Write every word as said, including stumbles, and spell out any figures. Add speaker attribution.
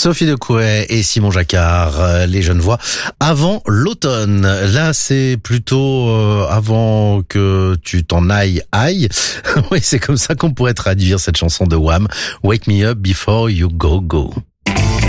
Speaker 1: Sophie Decouet et Simon Jacquard, euh, les jeunes voix avant l'automne. Là, c'est plutôt euh, avant que tu t'en ailles, aille. Oui, c'est comme ça qu'on pourrait traduire cette chanson de Wham. Wake me up before you go go.